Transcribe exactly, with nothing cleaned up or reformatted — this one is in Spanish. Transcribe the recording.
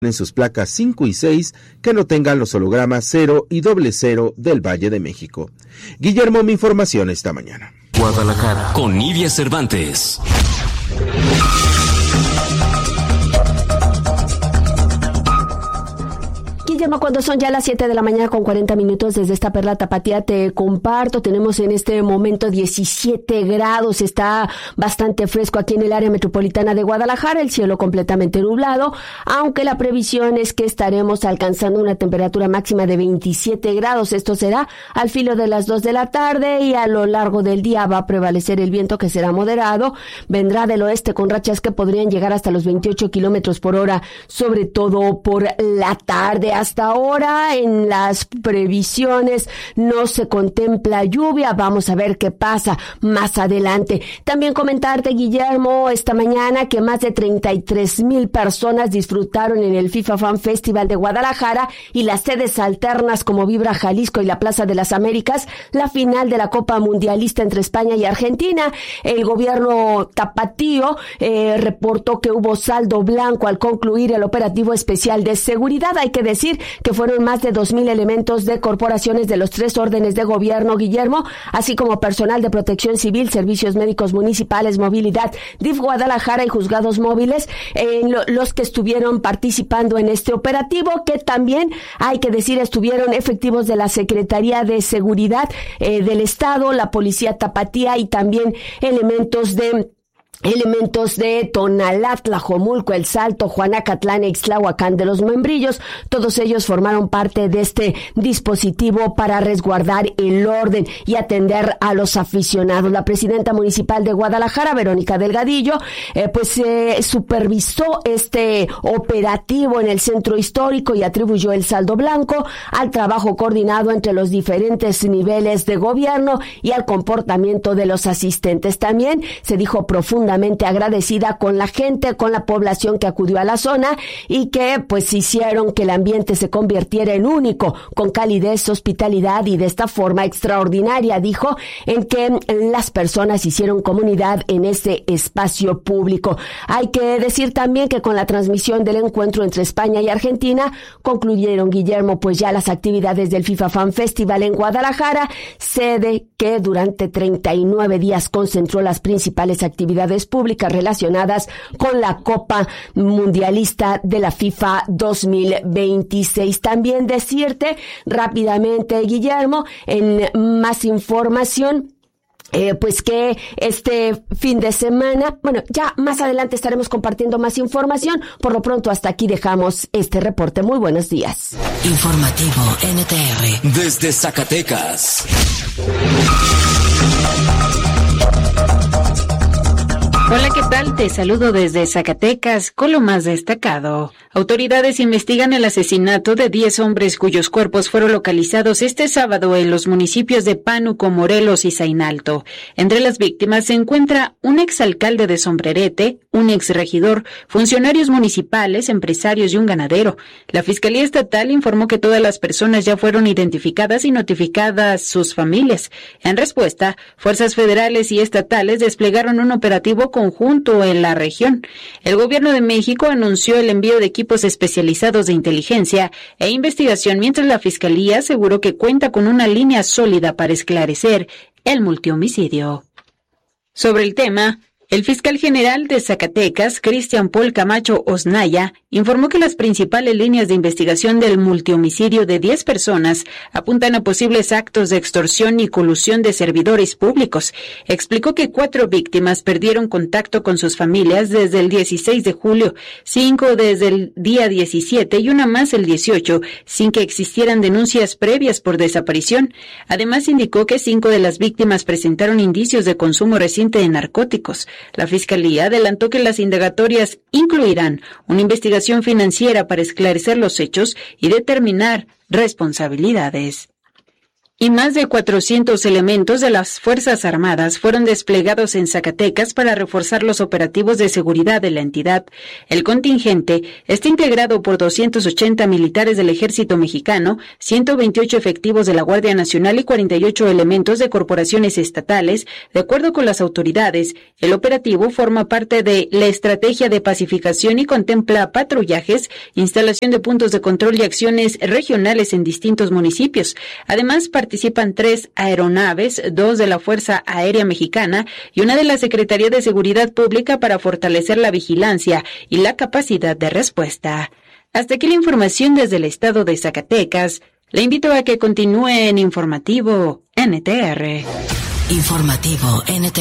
en sus placas cinco y seis que no tengan los hologramas cero y doble cero del Valle de México. Guillermo, mi información esta mañana. Guadalajara, con Nidia Cervantes. Guillermo, cuando son ya las siete de la mañana con cuarenta minutos desde esta Perla Tapatía te comparto, tenemos en este momento diecisiete grados, está bastante fresco aquí en el área metropolitana de Guadalajara, el cielo completamente nublado, aunque la previsión es que estaremos alcanzando una temperatura máxima de veintisiete grados, esto será al filo de las dos de la tarde y a lo largo del día va a prevalecer el viento que será moderado, vendrá del oeste con rachas que podrían llegar hasta los veintiocho kilómetros por hora, sobre todo por la tarde. Hasta ahora en las previsiones no se contempla lluvia, vamos a ver qué pasa más adelante. También comentarte, Guillermo, esta mañana que más de treinta y tres mil personas disfrutaron en el FIFA Fan Festival de Guadalajara y las sedes alternas como Vibra Jalisco y la Plaza de las Américas, la final de la Copa Mundialista entre España y Argentina. El gobierno tapatío eh, reportó que hubo saldo blanco al concluir el operativo especial de seguridad. Hay que decir que fueron más de dos mil elementos de corporaciones de los tres órdenes de gobierno, Guillermo, así como personal de protección civil, servicios médicos municipales, movilidad, D I F Guadalajara y juzgados móviles, eh, lo, los que estuvieron participando en este operativo, que también, hay que decir, estuvieron efectivos de la Secretaría de Seguridad eh, del Estado, la Policía Tapatía y también elementos de Elementos de Tonalá, Tlajomulco, El Salto, Juanacatlán, Ixtlahuacán de los Membrillos, todos ellos formaron parte de este dispositivo para resguardar el orden y atender a los aficionados. La presidenta municipal de Guadalajara, Verónica Delgadillo, eh, pues eh, supervisó este operativo en el centro histórico y atribuyó el saldo blanco al trabajo coordinado entre los diferentes niveles de gobierno y al comportamiento de los asistentes. También se dijo profundamente agradecida con la gente, con la población que acudió a la zona y que pues hicieron que el ambiente se convirtiera en único, con calidez, hospitalidad y de esta forma extraordinaria, dijo, en que las personas hicieron comunidad en este espacio público. Hay que decir también que con la transmisión del encuentro entre España y Argentina concluyeron, Guillermo, pues ya las actividades del FIFA Fan Festival en Guadalajara, sede que durante treinta y nueve días concentró las principales actividades públicas relacionadas con la Copa Mundialista de la FIFA dos mil veintiséis. También decirte rápidamente, Guillermo, en más información, Eh, pues que este fin de semana, bueno, ya más adelante estaremos compartiendo más información. Por lo pronto, hasta aquí dejamos este reporte. Muy buenos días. Informativo N T R desde Zacatecas. Hola, ¿qué tal? Te saludo desde Zacatecas con lo más destacado. Autoridades investigan el asesinato de diez hombres cuyos cuerpos fueron localizados este sábado en los municipios de Pánuco, Morelos y Zainalto. Entre las víctimas se encuentra un exalcalde de Sombrerete, un exregidor, funcionarios municipales, empresarios y un ganadero. La Fiscalía Estatal informó que todas las personas ya fueron identificadas y notificadas sus familias. En respuesta, fuerzas federales y estatales desplegaron un operativo con conjunto en la región. El gobierno de México anunció el envío de equipos especializados de inteligencia e investigación, mientras la Fiscalía aseguró que cuenta con una línea sólida para esclarecer el multihomicidio. Sobre el tema, el fiscal general de Zacatecas, Cristian Paul Camacho Osnaya, informó que las principales líneas de investigación del multihomicidio de diez personas apuntan a posibles actos de extorsión y colusión de servidores públicos. Explicó que cuatro víctimas perdieron contacto con sus familias desde el dieciséis de julio, cinco desde el día diecisiete y una más el dieciocho, sin que existieran denuncias previas por desaparición. Además, indicó que cinco de las víctimas presentaron indicios de consumo reciente de narcóticos. La Fiscalía adelantó que las indagatorias incluirán una investigación financiera para esclarecer los hechos y determinar responsabilidades. y más de cuatrocientos elementos de las Fuerzas Armadas fueron desplegados en Zacatecas para reforzar los operativos de seguridad de la entidad. El contingente está integrado por doscientos ochenta militares del Ejército Mexicano, ciento veintiocho efectivos de la Guardia Nacional y cuarenta y ocho elementos de corporaciones estatales. De acuerdo con las autoridades, el operativo forma parte de la estrategia de pacificación y contempla patrullajes, instalación de puntos de control y acciones regionales en distintos municipios. Además, participan tres aeronaves, dos de la Fuerza Aérea Mexicana y una de la Secretaría de Seguridad Pública para fortalecer la vigilancia y la capacidad de respuesta. Hasta aquí la información desde el estado de Zacatecas. Le invito a que continúe en Informativo N T R. Informativo N T R.